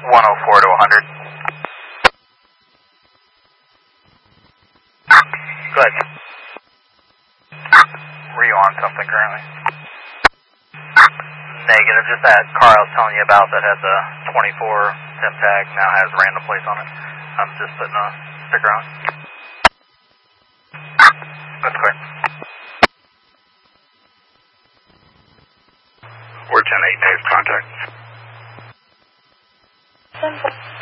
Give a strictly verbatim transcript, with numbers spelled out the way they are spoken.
one oh four to one hundred. Go ahead. Were you on something currently? Negative, just that car I was telling you about that had the twenty-four temp tag, now has random plates on it. I'm just putting a sticker on. That's clear. We're ten eight, Dave, contact. Simple.